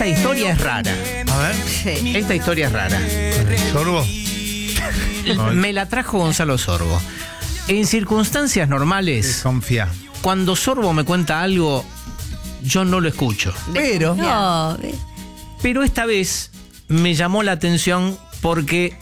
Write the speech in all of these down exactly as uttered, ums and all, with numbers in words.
esta historia es rara. A ver. Sí. Esta historia es rara. Sorbo. Me la trajo Gonzalo Sorbo. En circunstancias normales, Confía. cuando Sorbo me cuenta algo, yo no lo escucho. Pero. No, Pero esta vez me llamó la atención porque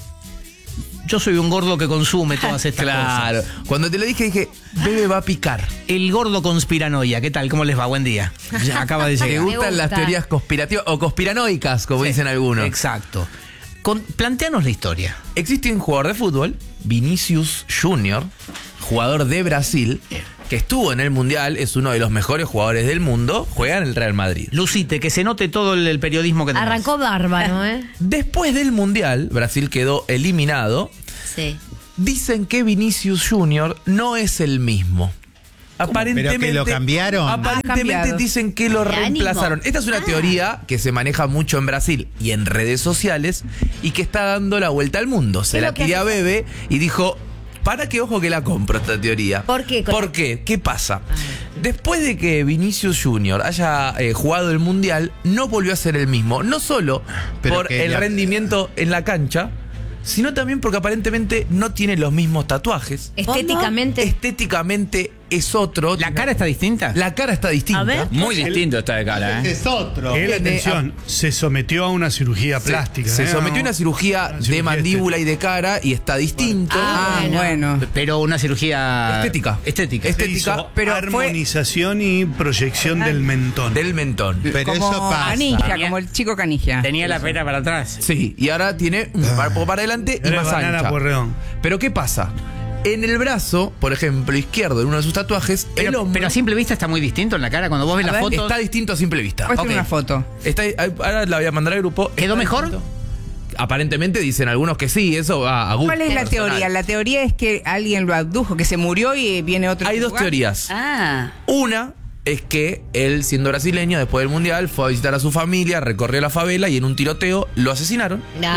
yo soy un gordo que consume todas estas Claro. cosas. Cuando te lo dije, dije, Bebe va a picar. El gordo conspiranoia, ¿qué tal? ¿Cómo les va? Buen día. Ya acaba de ¿Te llegar. Me gustan gusta. las teorías conspirativas o conspiranoicas, como Sí, dicen algunos? Exacto. Con, planteanos la historia. Existe un jugador de fútbol, Vinicius Junior, jugador de Brasil, que estuvo en el Mundial, es uno de los mejores jugadores del mundo, juega en el Real Madrid. Lucite, que se note todo el, el periodismo que tenés. arrancó bárbaro, ¿eh? Después del Mundial, Brasil quedó eliminado. Sí. Dicen que Vinicius Junior no es el mismo. Aparentemente, ¿Pero que lo cambiaron? Aparentemente Ah, cambiado. dicen que lo ¿De reemplazaron. ánimo? Esta es una Ah. teoría que se maneja mucho en Brasil y en redes sociales y que está dando la vuelta al mundo. Se ¿Qué es la lo que tiré a hace? Bebe y dijo, para qué ojo que la compro esta teoría. ¿Por qué? ¿Por qué? ¿Qué pasa? Después de que Vinicius Junior haya eh, jugado el Mundial, no volvió a ser el mismo. No solo Pero por que el la- rendimiento en la cancha, sino también porque aparentemente no tiene los mismos tatuajes. Estéticamente. Estéticamente es otro. ¿La cara está distinta? La cara está distinta. A ver. Muy distinto está de cara, ¿eh? Es otro. Él, Tiene- atención, se sometió a una cirugía Se- plástica. Se ¿eh? sometió a una cirugía Una de cirugía mandíbula y de cara y está distinto. Ah, Ah, bueno. Pero una cirugía... Estética. Estética. Este- Se estética, hizo pero fue- armonización y proyección del mentón. Del mentón. Pero como eso pasa. Canija, como el chico Canija. Tenía la pera para atrás. Sí, y ahora tiene un poco para adelante y Era más banana ancha. Pueyrredón. Pero ¿qué pasa? En el brazo, por ejemplo, izquierdo, en uno de sus tatuajes, el Pero, hombro pero a simple vista está muy distinto en la cara. Cuando vos ves A la ver, foto... está distinto a simple vista. Muestra Ok. una foto. Está, ahora la voy a mandar al grupo. ¿Quedó Está mejor? distinto. Aparentemente dicen algunos que sí, eso va a gusto. ¿Cuál es la personal. teoría? La teoría es que alguien lo abdujo, que se murió y viene otro. Hay dos lugar. teorías. Ah. Una es que él, siendo brasileño, después del Mundial, fue a visitar a su familia, recorrió la favela y en un tiroteo lo asesinaron. No.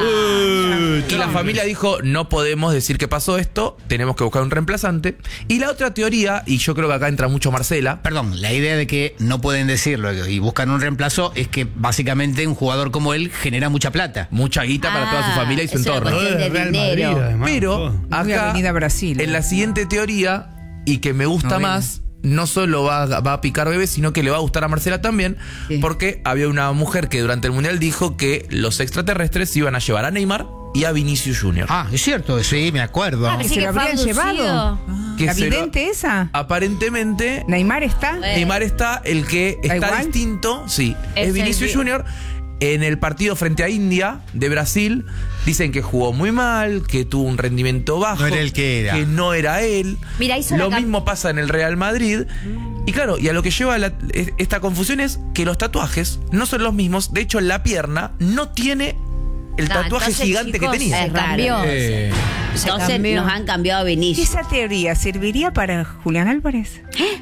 Y la familia dijo, no podemos decir que pasó esto, tenemos que buscar un reemplazante. Y la otra teoría, y yo creo que acá entra mucho Marcela, Perdón, la idea de que no pueden decirlo y buscan un reemplazo es que básicamente un jugador como él genera mucha plata. mucha guita para toda su Ah, familia y su es una entorno. Todo cuestión de de Real dinero. Madrid, además. Pero todo. Muy acá, Avenida Brasil. en la siguiente teoría, y que me gusta Novela. más, no solo va, va a picar Bebé, sino que le va a gustar a Marcela también, Sí. porque había una mujer que durante el Mundial dijo que los extraterrestres iban a llevar a Neymar y a Vinicius Junior. Ah, es cierto, sí, me acuerdo. Ah, que sí se que lo fue habrían abducido. llevado. Que ¿La se lo- vidente esa? Aparentemente, ¿Neymar está? Eh. Neymar está, el que ¿Da está igual? distinto, sí, Es es, Vinicius el- Junior. En el partido frente a India de Brasil, dicen que jugó muy mal, que tuvo un rendimiento bajo. No era el que era. Que no era él. Mira, hizo Lo la cam- mismo pasa en el Real Madrid. Y claro, y a lo que lleva la- es- esta confusión es que los tatuajes no son los mismos. De hecho, en la pierna no tiene el Ah, tatuaje entonces, gigante chicos, que tenía. Se cambió. Eh, Entonces cambió. nos han cambiado a ¿Y Vinicius. esa teoría serviría para Julián Álvarez?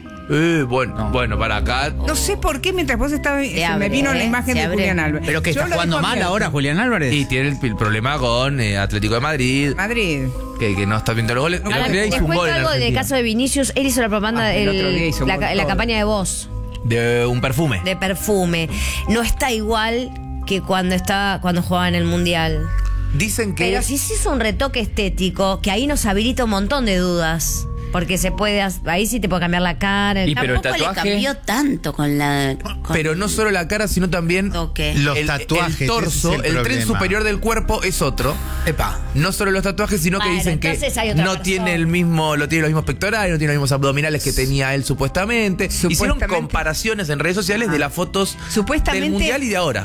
Eh, bueno, bueno, para acá. No sé por qué mientras vos estabas. Se, abre, me vino la ¿eh? imagen Se de abre. Julián Álvarez. ¿Pero que Yo está lo jugando dejo mal abierto. ahora Julián Álvarez? Y tiene el, el problema con eh, Atlético de Madrid, Madrid. que, que no está viendo los goles. El Ahora, otro día les hizo un cuento gol en algo del Argentina. caso de Vinicius. Él hizo la propaganda, Ah, el el- otro día hizo un la, gol la todo. campaña de voz, De un perfume. de perfume. No está igual que cuando estaba, cuando jugaba en el Mundial. Dicen que. Pero si se hizo un retoque estético, que ahí nos habilita un montón de dudas. Porque se puede, ahí sí te puede cambiar la cara. Y pero el Tampoco le tatuaje. cambió tanto con la. con- Pero no solo la cara, sino también Ok. Los el, tatuajes. el torso, ese es el, tren problema. superior del cuerpo es otro. Epa. No solo los tatuajes, sino que Bueno, dicen que entonces hay otra no persona. tiene el mismo, lo tiene los mismos pectorales, no tiene los mismos abdominales que tenía él supuestamente. Hicieron Supuestamente. comparaciones en redes sociales de las fotos Supuestamente- del mundial y de ahora.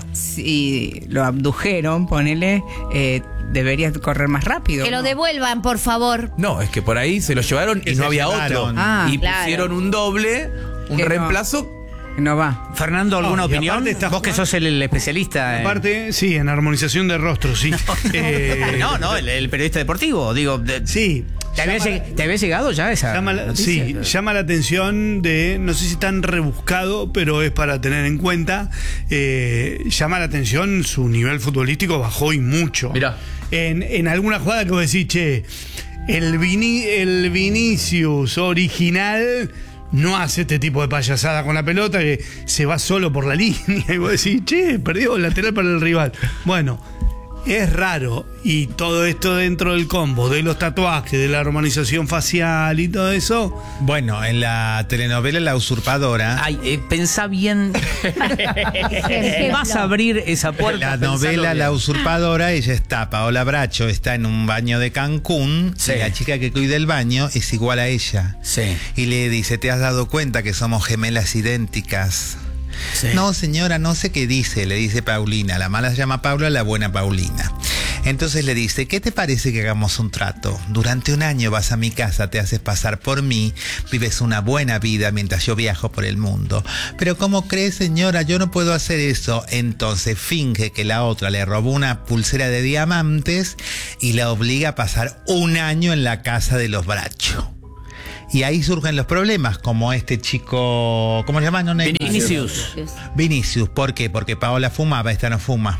Si lo abdujeron, ponele, eh, debería correr más rápido. Que lo ¿no? devuelvan, por favor. No, es que por ahí se lo llevaron Que y no se había llevaron. otro. Ah, y claro. pusieron un doble, un Que no. reemplazo. No va. Fernando, ¿alguna No, y opinión? aparte está Vos que jugando- sos el, el especialista. en- Aparte, sí, en armonización de rostro, sí. Eh, No, no, el, el periodista deportivo. Digo, de- Sí. ¿te, había, Llama- lleg- ¿te había llegado ya esa Llama la, noticia? sí, llama la atención de, no sé si tan rebuscado, pero es para tener en cuenta, eh, llama la atención su nivel futbolístico bajó y mucho. Mirá. En, en alguna jugada que vos decís, che, el, Vini- el Vinicius original no hace este tipo de payasada con la pelota, que se va solo por la línea y vos decís, che, perdió el lateral para el rival. Bueno, es raro, y todo esto dentro del combo de los tatuajes, de la romanización facial y todo eso. Bueno, en la telenovela La Usurpadora, Ay, eh, pensá bien. Vas a abrir esa puerta. la pensalo novela bien. La Usurpadora, ella está, Paola Bracho está en un baño de Cancún, Sí. y la chica que cuida el baño es igual a ella. Sí. Y le dice, ¿te has dado cuenta que somos gemelas idénticas? Sí. No, señora, no sé qué dice, le dice Paulina. La mala se llama Paula, la buena Paulina. Entonces le dice, ¿qué te parece que hagamos un trato? Durante un año vas a mi casa, te haces pasar por mí, vives una buena vida mientras yo viajo por el mundo. Pero ¿cómo cree, señora? Yo no puedo hacer eso. Entonces finge que la otra le robó una pulsera de diamantes y la obliga a pasar un año en la casa de los Bracho. Y ahí surgen los problemas, como este chico, ¿cómo se llama? No, Neymar. Vinicius. Vinicius, ¿por qué? Porque Paola fumaba, esta no fuma.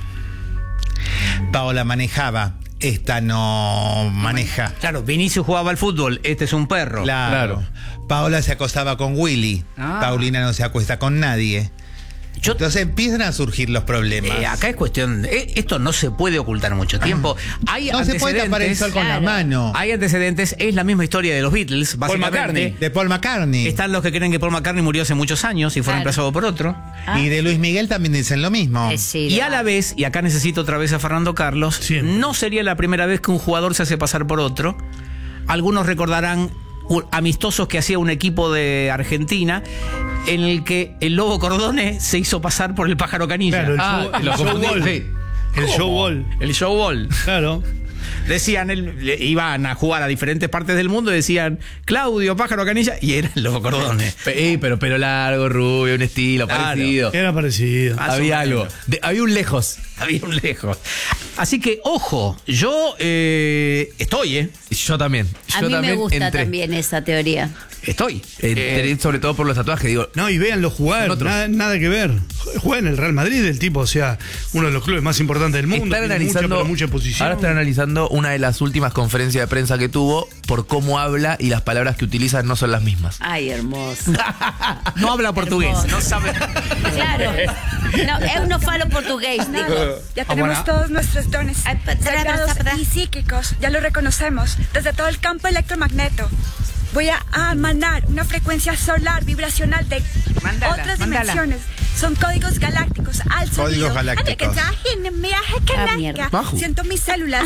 Paola manejaba, esta no maneja. Claro, Vinicius jugaba al fútbol, este es un perro. Claro. Paola se acostaba con Willy, Ah. Paulina no se acuesta con nadie. Yo- Entonces empiezan a surgir los problemas. Eh, acá es cuestión, eh, esto no se puede ocultar mucho tiempo. Hay no se puede tapar el antecedentes. sol con Claro. la mano. Hay antecedentes, es la misma historia de los Beatles, básicamente. McCartney. De Paul McCartney. Están los que creen que Paul McCartney murió hace muchos años y fue Claro. reemplazado por otro. Y de Luis Miguel también dicen lo mismo. Eh, sí, Y lo- a la vez, y acá necesito otra vez a Fernando Carlos, Siempre. no sería la primera vez que un jugador se hace pasar por otro. Algunos recordarán u- amistosos que hacía un equipo de Argentina en el que el Lobo Cordone se hizo pasar por el Pájaro Canilla. Claro, el Ah, show, el lo show confundí, ball. sí. El ¿Cómo? show ball. El show ball. Claro. Decían, él, le- iban a jugar a diferentes partes del mundo y decían, Claudio, Pájaro Canilla, y era el Lobo Cordone. Pe- eh, pero pelo largo, rubio, un estilo Claro. parecido. Era parecido. Más o Había menos. algo. De- había un lejos. Había un lejos. Así que, ojo, yo eh, estoy, ¿eh? Yo también. A Yo mí me también gusta entré. también esa teoría. Estoy. Entré Eh, sobre todo por los tatuajes. Digo, No, y véanlo jugar, Otros. nada, nada que ver. Juega en el Real Madrid, el tipo, o sea, uno de los clubes más importantes del mundo. están tiene analizando, mucha, pero mucha posición. ahora están analizando una de las últimas conferencias de prensa que tuvo por cómo habla y las palabras que utiliza no son las mismas. Ay, hermoso. no habla portugués, Hermoso. no sabe. Claro. No, eu no falo portugués, digo. Ya tenemos todos nuestros dones Ay, pa- sagrados pa- pa- y psíquicos, ya lo reconocemos, desde todo el campo electromagneto. Voy a, a emanar una frecuencia solar vibracional de Mándala, otras mándala. dimensiones. Son códigos galácticos al sonido. Códigos galácticos. Ah, mierda. Bajo. Siento mis células.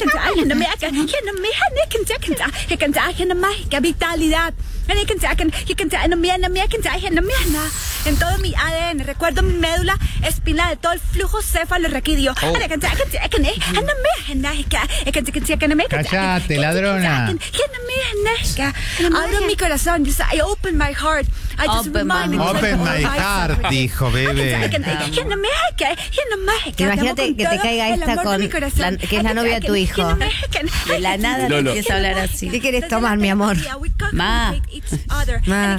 Vitalidad. En todo mi A D N, recuerdo mi médula espinal, todo el flujo cefalorraquídeo. Cállate, ladrona. Abro mi corazón. Just, I open my heart. I just Open my remind heart. Open my myself. heart, dijo, bebé. Imagínate que te caiga esta con la- que es la novia de tu hijo. De la nada Lolo. te empieza a hablar así. ¿Qué quieres tomar, mi amor? Ma. Ma.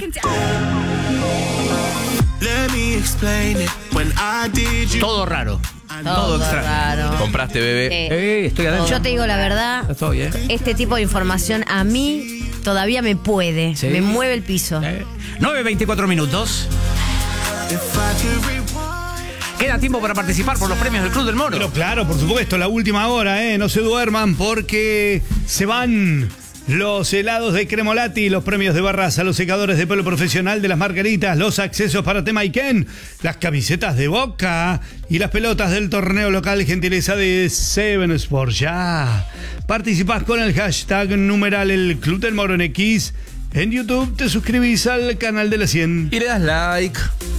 Todo raro. Todo, extraño. raro. ¿Compraste, bebé? Eh, Eh, estoy adentro. Yo te digo la verdad, Estoy, ¿eh? este tipo de información a mí todavía me puede, Sí. me mueve el piso. Eh, nueve veinticuatro minutos. Queda tiempo para participar por los premios del Club del Moro. Pero claro, por supuesto, la última hora, ¿eh? No se duerman porque se van los helados de Cremolati, los premios de Barraza, los secadores de pelo profesional de las Margaritas, los accesos para Tema Iken, las camisetas de Boca y las pelotas del torneo local, gentileza de Seven Sports. Ya participás con el hashtag numeral el Club del Moro en X. En YouTube te suscribís al canal de la cien. Y le das like.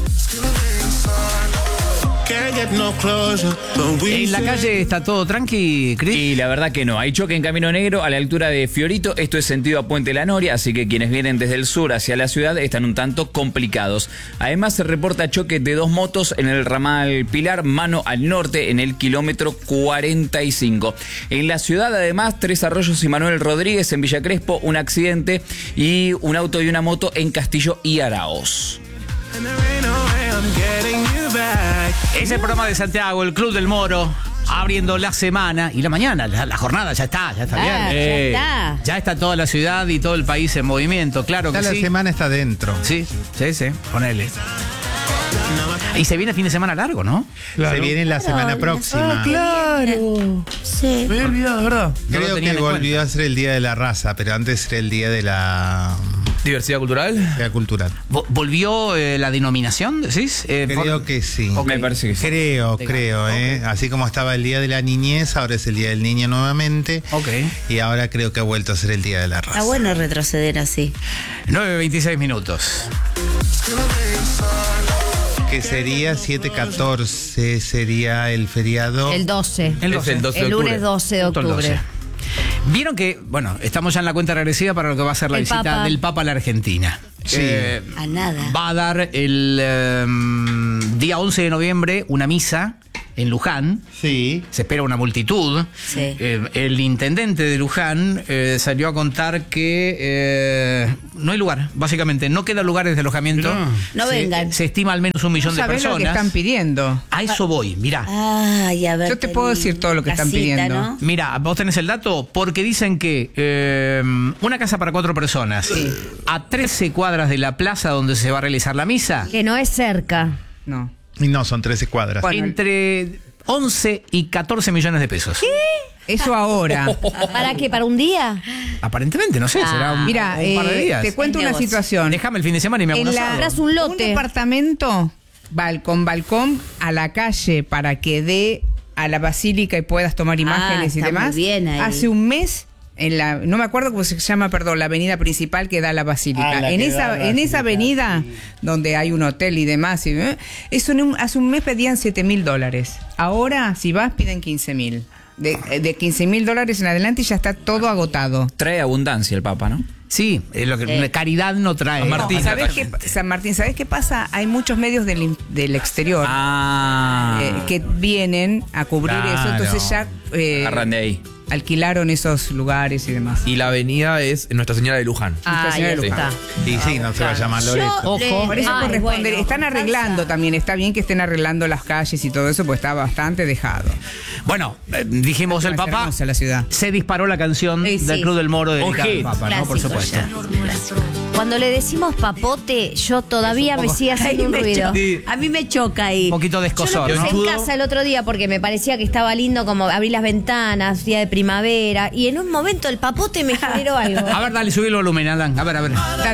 En la calle está todo tranqui, Cris. Y la verdad que no, hay choque en Camino Negro a la altura de Fiorito, esto es sentido a Puente La Noria, así que quienes vienen desde el sur hacia la ciudad están un tanto complicados. Además se reporta choque de dos motos en el ramal Pilar, mano al norte, en el kilómetro cuarenta y cinco. En la ciudad además, Tres Arroyos y Manuel Rodríguez en Villa Crespo, un accidente y un auto y una moto en Castillo y Araos. Es el programa de Santiago, el Club del Moro. abriendo la semana y la mañana, la, la jornada ya está, ya está Ah, bien. ya Eh. está. Ya está toda la ciudad y todo el país en movimiento, claro Ya que la sí. semana está dentro. Sí, sí, sí, ponele. Y se viene fin de semana largo, ¿no? Se viene la semana próxima. claro. Sí. Me había olvidado, ¿verdad? No lo Creo tenían que en volvió cuenta. a ser el día de la raza, pero antes era el día de la, Diversidad cultural. de la cultural. Vo- ¿Volvió eh, la denominación, decís? Eh, Creo por- que sí. Ok. Me parece que sí. Creo, creo, ¿eh? Así como estaba el día de la niñez, ahora es el día del niño nuevamente. Ok. Y ahora creo que ha vuelto a ser el día de la raza. Está bueno retroceder así. nueve veintiséis minutos. Que sería siete catorce, sería el feriado. El doce. El Es doce. el doce de El octubre. lunes doce de Justo el octubre. doce. Vieron que, bueno, estamos ya en la cuenta regresiva para lo que va a ser la El visita Papa. del Papa a la Argentina. Sí. Eh, A nada. va a dar el eh, día once de noviembre una misa en Luján. Sí. Se espera una multitud. Sí. Eh, el intendente de Luján eh, salió a contar que eh, no hay lugar, básicamente. No quedan lugares de alojamiento. No. No Se- vengan. Se estima al menos un millón de ¿Sabés lo que personas. están pidiendo? A eso voy, mirá. Ay, a ver. Yo te puedo decir todo lo que están pidiendo. ¿no? Mira, vos tenés el dato porque dicen que eh, una casa para cuatro personas a trece cuadras de la plaza donde se va a realizar la misa, Que no es cerca. No. Y no, son trece cuadras. Bueno, entre once y catorce millones de pesos. Eso ahora. ¿Para qué? ¿Para un día? Aparentemente, no sé, será un, Mira, un par de eh, días. te cuento Es una negocio. situación. Déjame el fin de semana y me hago En un la- asado. Compras un lote. Un departamento bal- con balcón a la calle para que dé a la basílica y puedas tomar imágenes y está muy demás. bien ahí. Hace un mes en la, no me acuerdo cómo se llama, perdón, la avenida principal que da a la basílica. Ah, la en que esa, da a la en esa basílica, avenida donde hay un hotel y demás, y, ¿eh? eso en un- hace un mes pedían siete mil dólares. Ahora, si vas, piden quince mil. De, de quince mil dólares en adelante y ya está todo agotado. Trae abundancia el Papa, ¿no? Sí, es lo que caridad no trae. San Martín. No, ¿sabés qué, San Martín, ¿sabés qué pasa? Hay muchos medios del, in- del exterior Ah. eh, que vienen a cubrir Claro. eso, entonces ya eh, Agarran de ahí. alquilaron esos lugares y demás. Y la avenida es Nuestra Señora de Luján. Nuestra Ahí Señora de está. Y sí, no se va a llamar Loreto. Ojo. Por eso Ay, corresponde, bueno, están arreglando también, está bien que estén arreglando las calles y todo eso, pues está bastante dejado. Bueno, eh, dijimos el Es Papa. hermosa la ciudad. Se disparó la canción Sí, del sí. Club del Moro de Un hit. Papa, ¿no? Por Clásico supuesto. ya. Cuando le decimos papote, yo todavía me sigue haciendo un Ahí me ruido. cho- A mí me choca ahí. Un poquito de Yo lo escosor, puse ¿no? en casa el otro día porque me parecía que estaba lindo como abrir las ventanas, día de primavera, y en un momento el papote me generó algo. A ver, dale, subí el volumen, Alan. A ver, a ver.